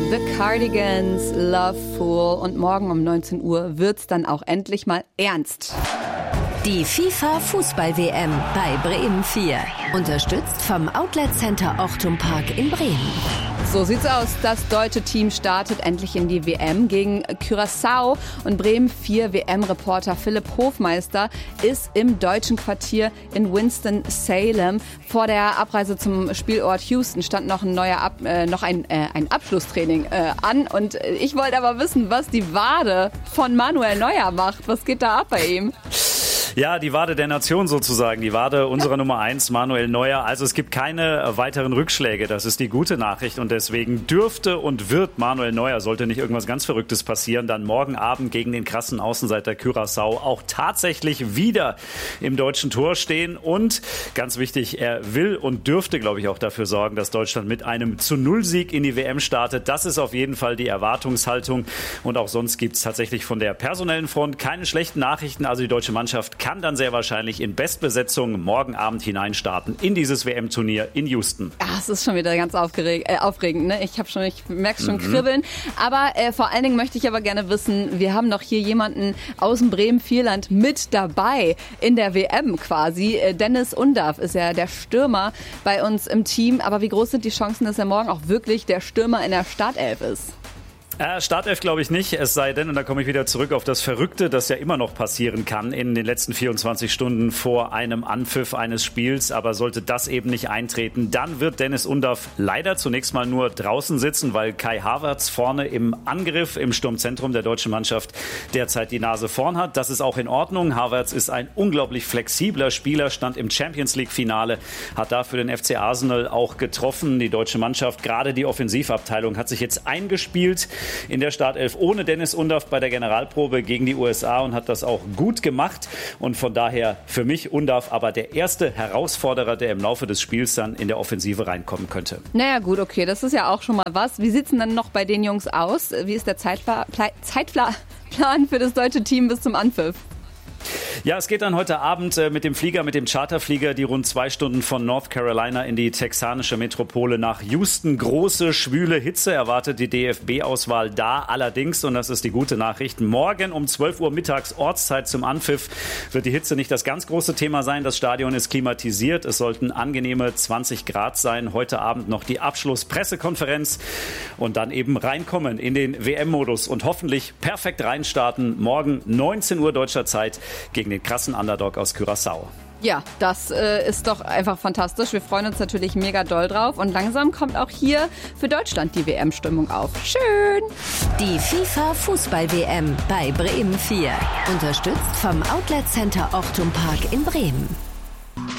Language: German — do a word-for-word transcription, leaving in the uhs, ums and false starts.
The Cardigans, Love Fool. Und morgen um neunzehn Uhr wird's dann auch endlich mal ernst. Die FIFA-Fußball-W M bei Bremen vier. Unterstützt vom Outlet Center Ochtum Park in Bremen. So sieht's aus. Das deutsche Team startet endlich in die W M gegen Curaçao. Und Bremen vier W M-Reporter Philipp Hofmeister ist im deutschen Quartier in Winston-Salem. Vor der Abreise zum Spielort Houston stand noch ein neuer Ab, äh, noch ein, äh, ein Abschlusstraining äh, an. Und ich wollte aber wissen, was die Wade von Manuel Neuer macht. Was geht da ab bei ihm? Ja, die Wade der Nation sozusagen, die Wade unserer Nummer eins, Manuel Neuer. Also es gibt keine weiteren Rückschläge, das ist die gute Nachricht und deswegen dürfte und wird Manuel Neuer, sollte nicht irgendwas ganz Verrücktes passieren, dann morgen Abend gegen den krassen Außenseiter Curaçao auch tatsächlich wieder im deutschen Tor stehen und ganz wichtig, er will und dürfte, glaube ich, auch dafür sorgen, dass Deutschland mit einem zu null Sieg in die W M startet. Das ist auf jeden Fall die Erwartungshaltung und auch sonst gibt es tatsächlich von der personellen Front keine schlechten Nachrichten. Also die deutsche Mannschaft kann dann sehr wahrscheinlich in Bestbesetzung morgen Abend hineinstarten in dieses W M-Turnier in Houston. Ach, es ist schon wieder ganz aufgeregt, äh, aufregend, ne? Ich habe schon, ich merke schon mhm. kribbeln. Aber äh, vor allen Dingen möchte ich aber gerne wissen, wir haben doch hier jemanden aus dem Bremen-Vierland mit dabei in der W M quasi. Äh, Dennis Undaff ist ja der Stürmer bei uns im Team. Aber wie groß sind die Chancen, dass er morgen auch wirklich der Stürmer in der Startelf ist? Äh, Startelf glaube ich nicht, es sei denn, und da komme ich wieder zurück auf das Verrückte, das ja immer noch passieren kann in den letzten vierundzwanzig Stunden vor einem Anpfiff eines Spiels. Aber sollte das eben nicht eintreten, dann wird Dennis Undaff leider zunächst mal nur draußen sitzen, weil Kai Havertz vorne im Angriff, im Sturmzentrum der deutschen Mannschaft derzeit die Nase vorn hat. Das ist auch in Ordnung. Havertz ist ein unglaublich flexibler Spieler, stand im Champions-League-Finale, hat da für den F C Arsenal auch getroffen. Die deutsche Mannschaft, gerade die Offensivabteilung, hat sich jetzt eingespielt in der Startelf ohne Dennis Undaff bei der Generalprobe gegen die U S A und hat das auch gut gemacht. Und von daher für mich Undaff aber der erste Herausforderer, der im Laufe des Spiels dann in der Offensive reinkommen könnte. Naja gut, okay, das ist ja auch schon mal was. Wie sieht's denn dann noch bei den Jungs aus? Wie ist der Zeitpla- Zeitplan für das deutsche Team bis zum Anpfiff? Ja, es geht dann heute Abend äh, mit dem Flieger, mit dem Charterflieger, die rund zwei Stunden von North Carolina in die texanische Metropole nach Houston. Große, schwüle Hitze erwartet die D F B-Auswahl da. Allerdings, und das ist die gute Nachricht, morgen um zwölf Uhr mittags Ortszeit zum Anpfiff wird die Hitze nicht das ganz große Thema sein. Das Stadion ist klimatisiert. Es sollten angenehme zwanzig Grad sein. Heute Abend noch die Abschlusspressekonferenz und dann eben reinkommen in den W M-Modus und hoffentlich perfekt reinstarten. Morgen neunzehn Uhr deutscher Zeit gegen den krassen Underdog aus Curaçao. Ja, das äh, ist doch einfach fantastisch. Wir freuen uns natürlich mega doll drauf. Und langsam kommt auch hier für Deutschland die W M-Stimmung auf. Schön! Die FIFA-Fußball-W M bei Bremen vier. Unterstützt vom Outlet Center Ochtum Park in Bremen.